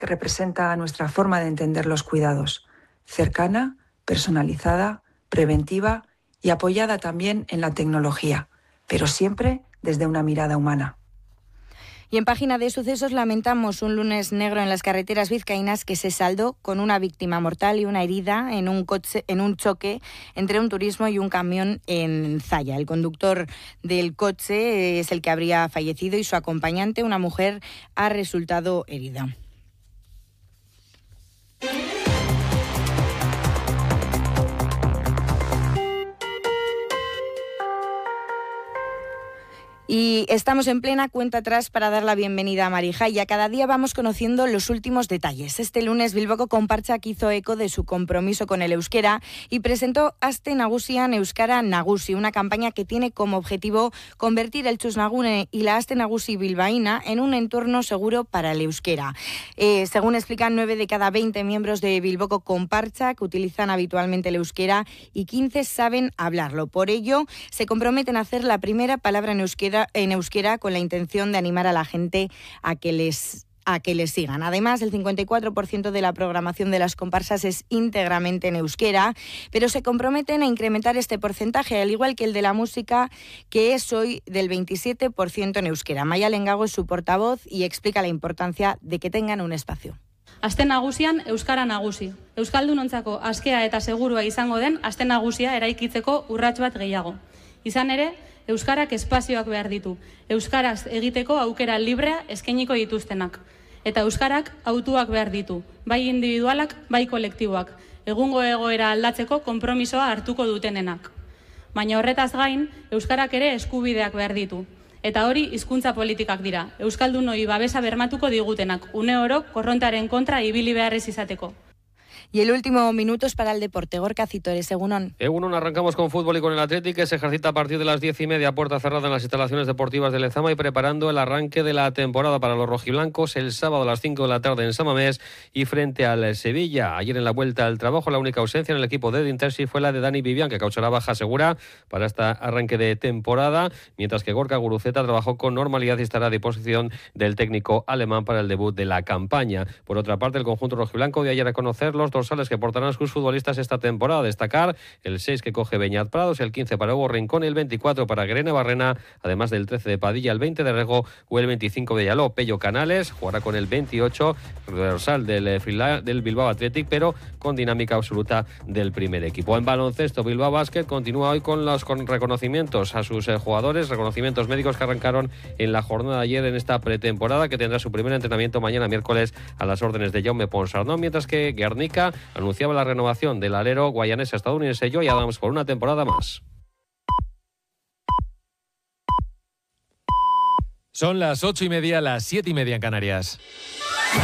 que representa nuestra forma de entender los cuidados, cercana, personalizada, preventiva y apoyada también en la tecnología, pero siempre desde una mirada humana. Y en página de sucesos lamentamos un lunes negro en las carreteras vizcaínas que se saldó con una víctima mortal y una herida en un choque entre un turismo y un camión en Zalla. El conductor del coche es el que habría fallecido y su acompañante, una mujer, ha resultado herida. Y estamos en plena cuenta atrás para dar la bienvenida a Marija. Cada día vamos conociendo los últimos detalles. Este lunes Bilboko Konpartsak hizo eco de su compromiso con el euskera y presentó Aste Nagusian Euskara Nagusi, una campaña que tiene como objetivo convertir el Txosnagune y la Aste Nagusi bilbaína en un entorno seguro para el euskera. Según explican, 9 de cada 20 miembros de Bilboko Konpartsak utilizan habitualmente el euskera y 15 saben hablarlo. Por ello, se comprometen a hacer la primera palabra en euskera con la intención de animar a la gente a que les sigan. Además, el 54% de la programación de las comparsas es íntegramente en euskera, pero se comprometen a incrementar este porcentaje, al igual que el de la música, que es hoy del 27% en euskera. Maia Lengago es su portavoz y explica la importancia de que tengan un espacio. Aste nagusian euskara nagusi. Euskaldunontzako askea eta segurua izango den aste nagusia eraikitzeko urrats bat gehiago. Izan ere, euskarak espazioak behar ditu. Euskaraz egiteko aukera librea eskainiko dituztenak. Eta euskarak autuak behar ditu, bai individualak, bai kolektiboak. Egungo egoera aldatzeko konpromisoa hartuko dutenenak. Baina horretaz gain, euskarak ere eskubideak behar ditu. Eta hori hizkuntza politikak dira. Euskaldunoi babesa bermatuko digutenak. Une oro korrontaren kontra ibili beharrez izateko. Y el último minuto es para el deporte. Gorka Citores, Egunon. Egunon, arrancamos con fútbol y con el Athletic, que se ejercita a partir de las 10:30, puerta cerrada en las instalaciones deportivas de Lezama y preparando el arranque de la temporada para los rojiblancos el sábado a las 5 de la tarde en San Mamés y frente al Sevilla. Ayer en la vuelta al trabajo, la única ausencia en el equipo de Dintersi fue la de Dani Vivian, que causará baja segura para este arranque de temporada, mientras que Gorka Guruceta trabajó con normalidad y estará a disposición del técnico alemán para el debut de la campaña. Por otra parte, el conjunto rojiblanco dio ayer a conocer los dorsales que portarán sus futbolistas esta temporada. Destacar el 6 que coge Beñat Prados, el 15 para Hugo Rincón, el 24 para Guerena Barrena, además del 13 de Padilla, el 20 de Rego o el 25 de Yaló. Pello Canales jugará con el 28 dorsal del Bilbao Athletic, pero con dinámica absoluta del primer equipo. En baloncesto, Bilbao Basket continúa hoy con los reconocimientos a sus jugadores, reconocimientos médicos que arrancaron en la jornada de ayer en esta pretemporada, que tendrá su primer entrenamiento mañana miércoles a las órdenes de Jaume Ponsarnau, mientras que Guernica anunciaba la renovación del alero guayanés estadounidense Joy Adams por una temporada más. Son las 8:30, las 7:30 en Canarias.